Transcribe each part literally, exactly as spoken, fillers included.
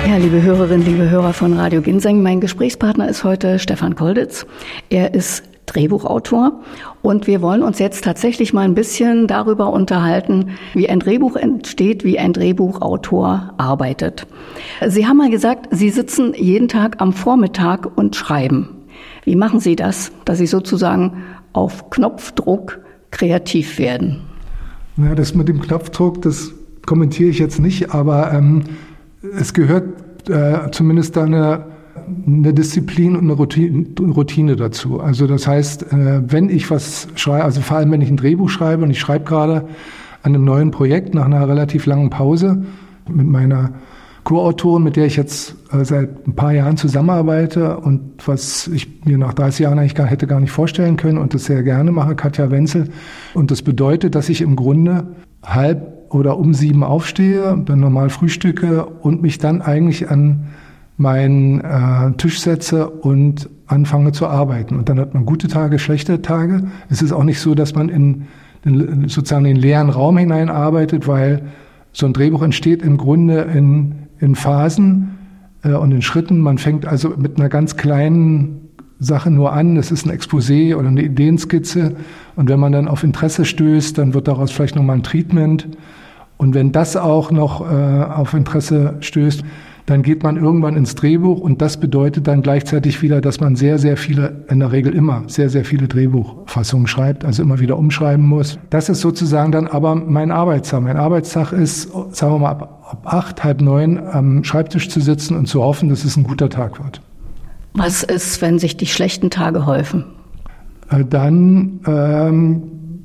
Ja, liebe Hörerinnen, liebe Hörer von Radio Ginseng, mein Gesprächspartner ist heute Stefan Kolditz. Er ist Drehbuchautor und wir wollen uns jetzt tatsächlich mal ein bisschen darüber unterhalten, wie ein Drehbuch entsteht, wie ein Drehbuchautor arbeitet. Sie haben mal gesagt, Sie sitzen jeden Tag am Vormittag und schreiben. Wie machen Sie das, dass Sie sozusagen auf Knopfdruck kreativ werden? Ja, das mit dem Knopfdruck, das kommentiere ich jetzt nicht, aber ähm, es gehört äh, zumindest da eine, eine Disziplin und eine Routine, Routine dazu. Also das heißt, äh, wenn ich was schreibe, also vor allem wenn ich ein Drehbuch schreibe und ich schreibe gerade an einem neuen Projekt nach einer relativ langen Pause mit meiner Co-Autorin, mit der ich jetzt äh, seit ein paar Jahren zusammenarbeite und was ich mir nach dreißig Jahren eigentlich gar, hätte gar nicht vorstellen können und das sehr gerne mache, Katja Wenzel. Und das bedeutet, dass ich im Grunde halb oder um sieben aufstehe, dann normal frühstücke und mich dann eigentlich an meinen äh, Tisch setze und anfange zu arbeiten. Und dann hat man gute Tage, schlechte Tage. Es ist auch nicht so, dass man in, in sozusagen in den leeren Raum hineinarbeitet, weil so ein Drehbuch entsteht im Grunde in, in Phasen äh, und in Schritten. Man fängt also mit einer ganz kleinen Sache nur an. Es ist ein Exposé oder eine Ideenskizze. Und wenn man dann auf Interesse stößt, dann wird daraus vielleicht nochmal ein Treatment. Und wenn das auch noch äh, auf Interesse stößt, dann geht man irgendwann ins Drehbuch und das bedeutet dann gleichzeitig wieder, dass man sehr, sehr viele, in der Regel immer, sehr, sehr viele Drehbuchfassungen schreibt, also immer wieder umschreiben muss. Das ist sozusagen dann aber mein Arbeitstag. Mein Arbeitstag ist, sagen wir mal, ab, ab acht, halb neun am Schreibtisch zu sitzen und zu hoffen, dass es ein guter Tag wird. Was ist, wenn sich die schlechten Tage häufen? Äh, dann ähm,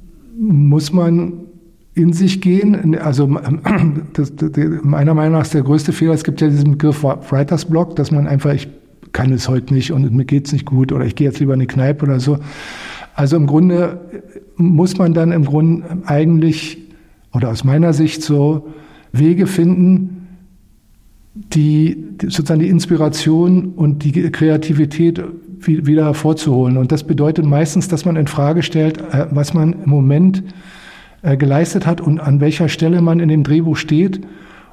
muss man in sich gehen. Also das, das, meiner Meinung nach ist der größte Fehler, es gibt ja diesen Begriff Writers Block, dass man einfach, ich kann es heute nicht und mir geht's nicht gut oder ich gehe jetzt lieber in die Kneipe oder so. Also im Grunde muss man dann im Grunde eigentlich, oder aus meiner Sicht so, Wege finden, die sozusagen die Inspiration und die Kreativität wieder hervorzuholen. Und das bedeutet meistens, dass man in Frage stellt, was man im Moment geleistet hat und an welcher Stelle man in dem Drehbuch steht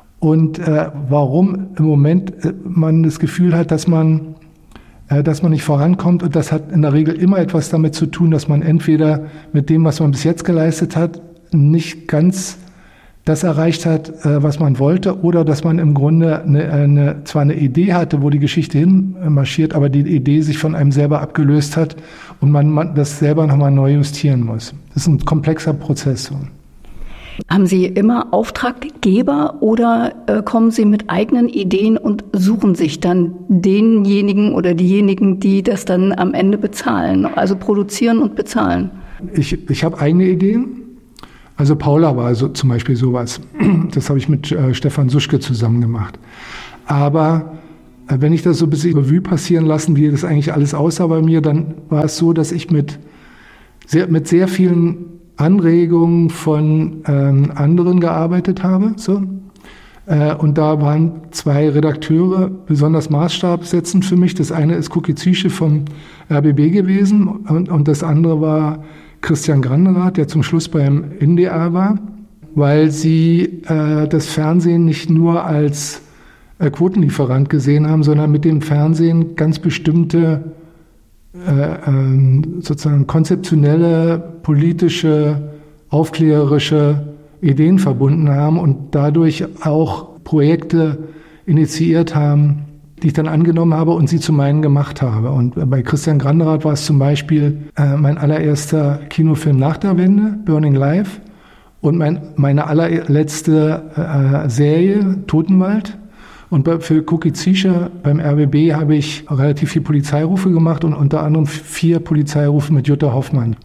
und äh, warum im Moment äh, man das Gefühl hat, dass man, äh, dass man nicht vorankommt. Und das hat in der Regel immer etwas damit zu tun, dass man entweder mit dem, was man bis jetzt geleistet hat, nicht ganz das erreicht hat, äh, was man wollte, oder dass man im Grunde eine, eine, zwar eine Idee hatte, wo die Geschichte hin marschiert, aber die Idee sich von einem selber abgelöst hat und man, man das selber nochmal neu justieren muss. Das ist ein komplexer Prozess. Haben Sie immer Auftraggeber oder äh, kommen Sie mit eigenen Ideen und suchen sich dann denjenigen oder diejenigen, die das dann am Ende bezahlen, also produzieren und bezahlen? Ich, ich habe eigene Ideen. Also Paula war so, zum Beispiel sowas. Das habe ich mit äh, Stefan Suschke zusammen gemacht. Aber äh, wenn ich das so ein bisschen Revue passieren lassen, wie das eigentlich alles aussah bei mir, dann war es so, dass ich mit sehr, mit sehr vielen Anregungen von ähm, anderen gearbeitet habe. So. Äh, und da waren zwei Redakteure besonders maßstabsetzend für mich. Das eine ist Cookie Zische vom R B B gewesen und, und das andere war Christian Granderath, der zum Schluss beim N D R war, weil sie äh, das Fernsehen nicht nur als äh, Quotenlieferant gesehen haben, sondern mit dem Fernsehen ganz bestimmte äh, äh, sozusagen konzeptionelle, politische, aufklärerische Ideen verbunden haben und dadurch auch Projekte initiiert haben, die ich dann angenommen habe und sie zu meinen gemacht habe. Und bei Christian Granderath war es zum Beispiel äh, mein allererster Kinofilm nach der Wende, Burning Life, und mein, meine allerletzte äh, Serie, Totenwald. Und bei, für Cookie Zische beim R B B habe ich relativ viel Polizeirufe gemacht und unter anderem vier Polizeirufe mit Jutta Hoffmann.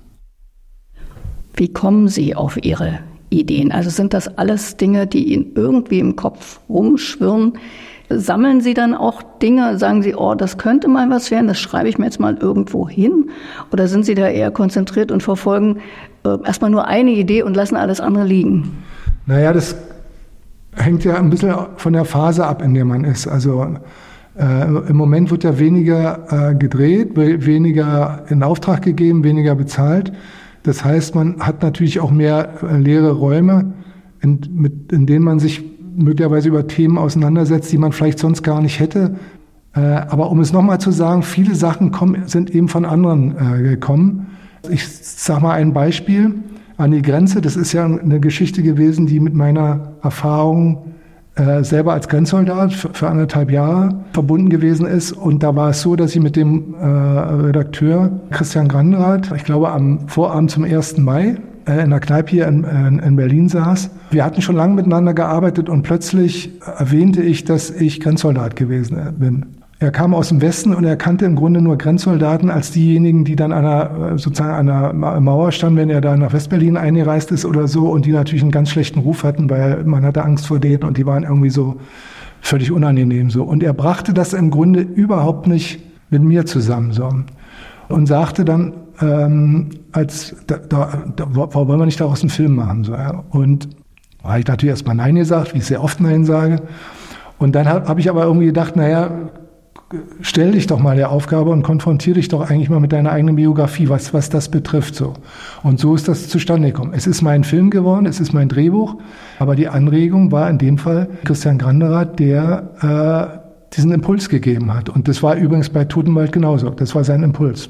Wie kommen Sie auf Ihre Ideen? Also sind das alles Dinge, die Ihnen irgendwie im Kopf rumschwirren? Sammeln Sie dann auch Dinge, sagen Sie, oh, das könnte mal was werden, das schreibe ich mir jetzt mal irgendwo hin? Oder sind Sie da eher konzentriert und verfolgen äh, erstmal nur eine Idee und lassen alles andere liegen? Naja, das hängt ja ein bisschen von der Phase ab, in der man ist. Also äh, im Moment wird ja weniger äh, gedreht, weniger in Auftrag gegeben, weniger bezahlt. Das heißt, man hat natürlich auch mehr äh, leere Räume, in, mit, in denen man sich möglicherweise über Themen auseinandersetzt, die man vielleicht sonst gar nicht hätte. Äh, aber um es nochmal zu sagen, viele Sachen kommen, sind eben von anderen äh, gekommen. Ich sage mal ein Beispiel. An die Grenze, das ist ja eine Geschichte gewesen, die mit meiner Erfahrung äh, selber als Grenzsoldat für, für anderthalb Jahre verbunden gewesen ist. Und da war es so, dass ich mit dem äh, Redakteur Christian Granderath, ich glaube am Vorabend zum ersten Mai, äh, in der Kneipe hier in, in, in Berlin saß. Wir hatten schon lange miteinander gearbeitet und plötzlich erwähnte ich, dass ich Grenzsoldat gewesen bin. Er kam aus dem Westen und er kannte im Grunde nur Grenzsoldaten als diejenigen, die dann an einer, sozusagen an einer Mauer standen, wenn er da nach Westberlin eingereist ist oder so, und die natürlich einen ganz schlechten Ruf hatten, weil man hatte Angst vor denen und die waren irgendwie so völlig unangenehm so. Und er brachte das im Grunde überhaupt nicht mit mir zusammen so und sagte dann, ähm, als da, da, da wollen wir nicht daraus einen Film machen so. Ja. Und da habe ich natürlich erstmal Nein gesagt, wie ich sehr oft Nein sage. Und dann habe hab ich aber irgendwie gedacht, naja, stell dich doch mal der Aufgabe und konfrontiere dich doch eigentlich mal mit deiner eigenen Biografie, was, was das betrifft. So. Und so ist das zustande gekommen. Es ist mein Film geworden, es ist mein Drehbuch, aber die Anregung war in dem Fall Christian Granderath, der äh, diesen Impuls gegeben hat. Und das war übrigens bei Totenwald genauso. Das war sein Impuls.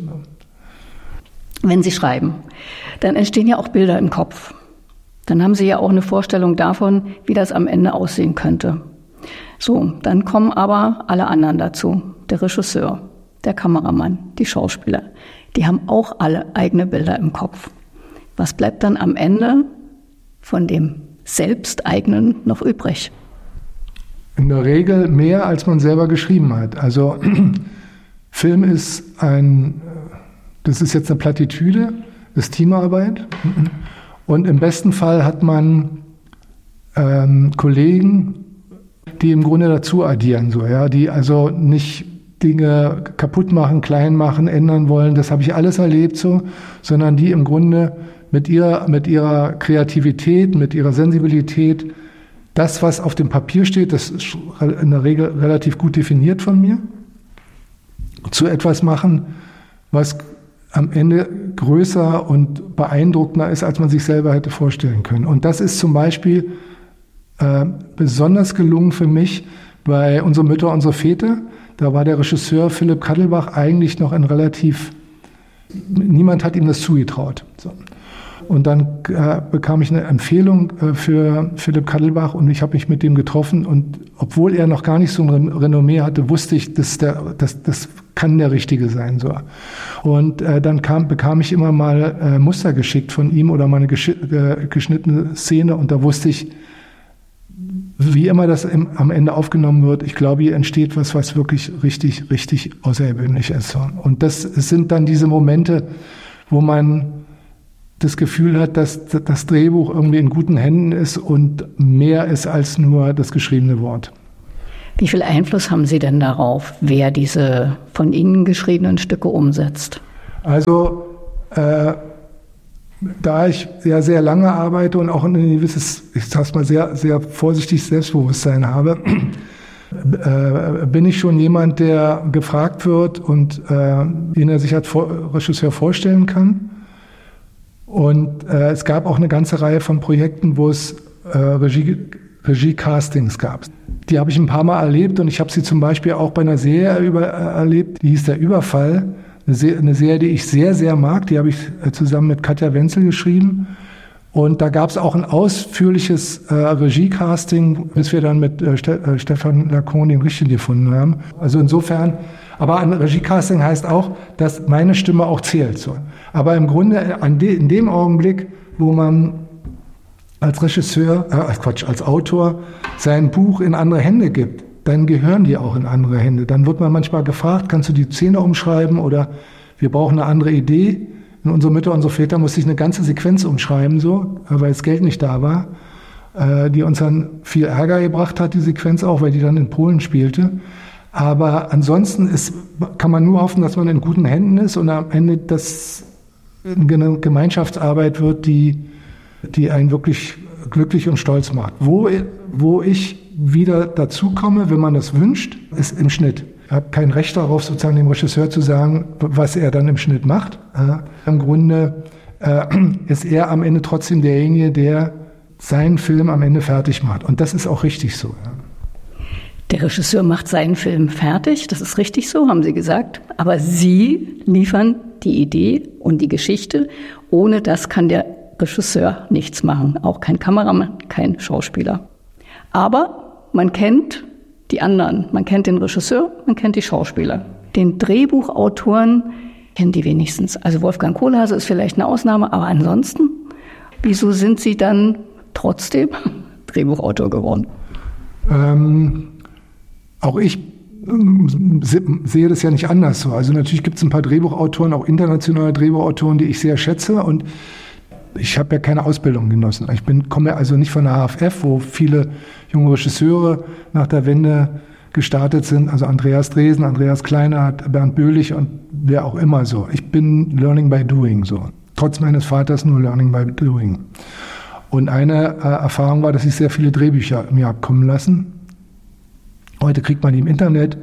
Wenn Sie schreiben, dann entstehen ja auch Bilder im Kopf. Dann haben Sie ja auch eine Vorstellung davon, wie das am Ende aussehen könnte. So, dann kommen aber alle anderen dazu. Der Regisseur, der Kameramann, die Schauspieler. Die haben auch alle eigene Bilder im Kopf. Was bleibt dann am Ende von dem Selbsteigenen noch übrig? In der Regel mehr, als man selber geschrieben hat. Also Film ist ein, das ist jetzt eine Plattitüde, das ist Teamarbeit. Und im besten Fall hat man ähm, Kollegen, die im Grunde dazu addieren, so, ja, die also nicht Dinge kaputt machen, klein machen, ändern wollen, das habe ich alles erlebt so, sondern die im Grunde mit ihrer, mit ihrer Kreativität, mit ihrer Sensibilität, das, was auf dem Papier steht, das ist in der Regel relativ gut definiert von mir, zu etwas machen, was am Ende größer und beeindruckender ist, als man sich selber hätte vorstellen können. Und das ist zum Beispiel Äh, besonders gelungen für mich bei Unsere Mütter, unsere Väter. Da war der Regisseur Philipp Kattelbach eigentlich noch ein relativ, niemand hat ihm das zugetraut. So. Und dann äh, bekam ich eine Empfehlung äh, für Philipp Kattelbach und ich habe mich mit dem getroffen und obwohl er noch gar nicht so ein Renommee hatte, wusste ich, dass der, das, das kann der Richtige sein. So. Und äh, dann kam, bekam ich immer mal äh, Muster geschickt von ihm oder mal eine gesch- äh, geschnittene Szene und da wusste ich, wie immer das im, am Ende aufgenommen wird, ich glaube, hier entsteht was, was wirklich richtig, richtig außergewöhnlich ist. Und das sind dann diese Momente, wo man das Gefühl hat, dass das Drehbuch irgendwie in guten Händen ist und mehr ist als nur das geschriebene Wort. Wie viel Einfluss haben Sie denn darauf, wer diese von Ihnen geschriebenen Stücke umsetzt? Also, äh, da ich ja sehr lange arbeite und auch ein gewisses, ich sag's mal sehr, sehr vorsichtig Selbstbewusstsein habe, äh, bin ich schon jemand, der gefragt wird und äh, den er sich als Vor- Regisseur vorstellen kann. Und äh, es gab auch eine ganze Reihe von Projekten, wo es äh, Regie, Regie-Castings gab. Die habe ich ein paar Mal erlebt und ich habe sie zum Beispiel auch bei einer Serie über, äh, erlebt, die hieß Der Überfall. Eine Serie, die ich sehr, sehr mag, die habe ich zusammen mit Katja Wenzel geschrieben. Und da gab es auch ein ausführliches äh, Regie-Casting, bis wir dann mit äh, Ste- äh, Stefan Lacon den Richtigen gefunden haben. Also insofern, aber ein Regie-Casting heißt auch, dass meine Stimme auch zählt. So. Aber im Grunde an de, in dem Augenblick, wo man als Regisseur, äh, Quatsch, als Autor sein Buch in andere Hände gibt, dann gehören die auch in andere Hände. Dann wird man manchmal gefragt, kannst du die Szene umschreiben oder wir brauchen eine andere Idee. In Unsere Mütter, unsere Väter musste ich eine ganze Sequenz umschreiben, so, weil das Geld nicht da war, äh, die uns dann viel Ärger gebracht hat, die Sequenz auch, weil die dann in Polen spielte. Aber ansonsten ist, kann man nur hoffen, dass man in guten Händen ist und am Ende das eine Gemeinschaftsarbeit wird, die, die einen wirklich glücklich und stolz macht. Wo, wo ich wieder dazukomme, wenn man das wünscht, ist im Schnitt. Ich habe kein Recht darauf, sozusagen dem Regisseur zu sagen, was er dann im Schnitt macht. Äh, Im Grunde äh, ist er am Ende trotzdem derjenige, der seinen Film am Ende fertig macht. Und das ist auch richtig so. Ja. Der Regisseur macht seinen Film fertig, das ist richtig so, haben Sie gesagt. Aber Sie liefern die Idee und die Geschichte. Ohne das kann der Regisseur nichts machen, auch kein Kameramann, kein Schauspieler. Aber man kennt die anderen, man kennt den Regisseur, man kennt die Schauspieler. Den Drehbuchautoren kennen die wenigstens. Also Wolfgang Kohlhase ist vielleicht eine Ausnahme, aber ansonsten, wieso sind Sie dann trotzdem Drehbuchautor geworden? Ähm, auch ich ähm, sehe das ja nicht anders so. Also natürlich gibt es ein paar Drehbuchautoren, auch internationale Drehbuchautoren, die ich sehr schätze, und ich habe ja keine Ausbildung genossen. Ich bin, komme also nicht von der H F F, wo viele junge Regisseure nach der Wende gestartet sind, also Andreas Dresen, Andreas Kleinert, Bernd Böhlich und wer auch immer so. Ich bin Learning by Doing so. Trotz meines Vaters nur Learning by Doing. Und eine äh, Erfahrung war, dass ich sehr viele Drehbücher mir habe kommen lassen. Heute kriegt man die im Internet.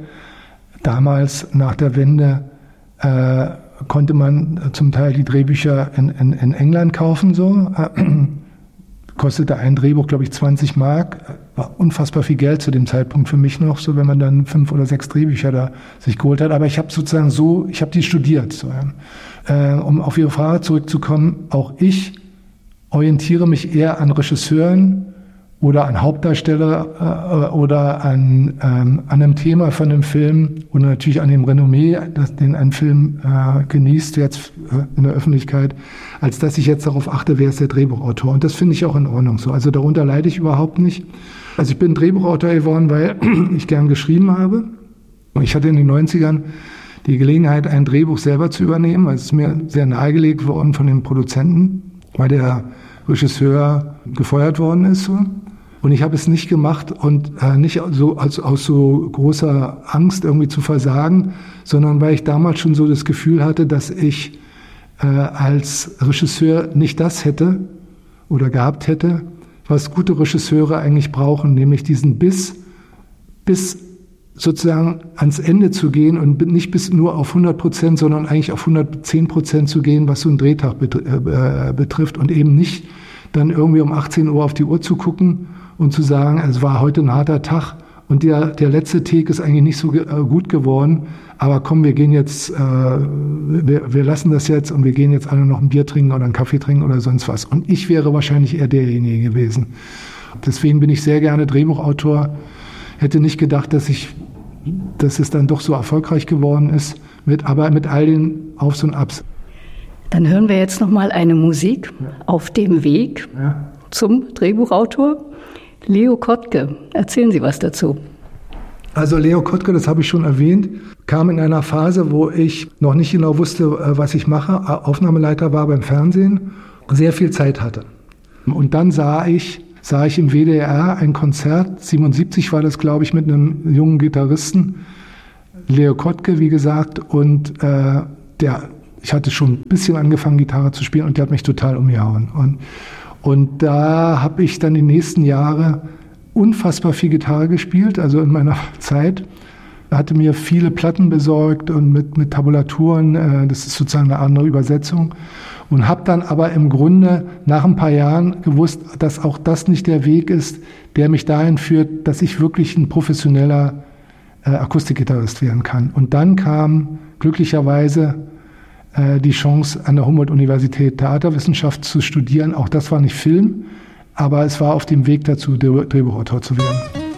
Damals nach der Wende äh, konnte man zum Teil die Drehbücher in, in, in England kaufen. So. Äh, kostete ein Drehbuch, glaube ich, zwanzig Mark. War unfassbar viel Geld zu dem Zeitpunkt für mich noch, so wenn man dann fünf oder sechs Drehbücher da sich geholt hat. Aber ich habe sozusagen so, ich habe die studiert. So, ja. äh, um auf Ihre Frage zurückzukommen, auch ich orientiere mich eher an Regisseuren oder an Hauptdarsteller äh, oder an, ähm, an einem Thema von einem Film und natürlich an dem Renommee, das, den ein Film äh, genießt jetzt äh, in der Öffentlichkeit, als dass ich jetzt darauf achte, wer ist der Drehbuchautor. Und das finde ich auch in Ordnung so. Also darunter leide ich überhaupt nicht. Also ich bin Drehbuchautor geworden, weil ich gern geschrieben habe. Und ich hatte in den neunzigern die Gelegenheit, ein Drehbuch selber zu übernehmen. Es ist mir sehr nahegelegt worden von den Produzenten, weil der Regisseur gefeuert worden ist. So. Und ich habe es nicht gemacht und äh, nicht so, als, aus so großer Angst irgendwie zu versagen, sondern weil ich damals schon so das Gefühl hatte, dass ich äh, als Regisseur nicht das hätte oder gehabt hätte, was gute Regisseure eigentlich brauchen, nämlich diesen Biss, bis sozusagen ans Ende zu gehen und nicht bis nur auf hundert Prozent, sondern eigentlich auf hundertzehn Prozent zu gehen, was so einen Drehtag betrifft und eben nicht dann irgendwie um achtzehn Uhr auf die Uhr zu gucken und zu sagen, es war heute ein harter Tag und der, der letzte Take ist eigentlich nicht so ge- gut geworden, aber komm, wir gehen jetzt, äh, wir, wir lassen das jetzt und wir gehen jetzt alle noch ein Bier trinken oder einen Kaffee trinken oder sonst was. Und ich wäre wahrscheinlich eher derjenige gewesen. Deswegen bin ich sehr gerne Drehbuchautor. Hätte nicht gedacht, dass ich, dass es dann doch so erfolgreich geworden ist, mit, aber mit all den Aufs und Abs. Dann hören wir jetzt noch mal eine Musik ja. auf dem Weg ja. zum Drehbuchautor. Leo Kottke, erzählen Sie was dazu. Also Leo Kottke, das habe ich schon erwähnt, kam in einer Phase, wo ich noch nicht genau wusste, was ich mache, Aufnahmeleiter war beim Fernsehen, sehr viel Zeit hatte. Und dann sah ich, sah ich im W D R ein Konzert, siebenundsiebzig war das, glaube ich, mit einem jungen Gitarristen, Leo Kottke, wie gesagt, und äh, der, ich hatte schon ein bisschen angefangen, Gitarre zu spielen und der hat mich total umgehauen. Und Und da habe ich dann die nächsten Jahre unfassbar viel Gitarre gespielt, also in meiner Zeit. Hatte mir viele Platten besorgt und mit, mit Tabulaturen, äh, das ist sozusagen eine andere Übersetzung. Und habe dann aber im Grunde nach ein paar Jahren gewusst, dass auch das nicht der Weg ist, der mich dahin führt, dass ich wirklich ein professioneller äh, Akustikgitarrist werden kann. Und dann kam glücklicherweise die Chance, an der Humboldt-Universität Theaterwissenschaft zu studieren. Auch das war nicht Film, aber es war auf dem Weg dazu, Drehbuchautor zu werden.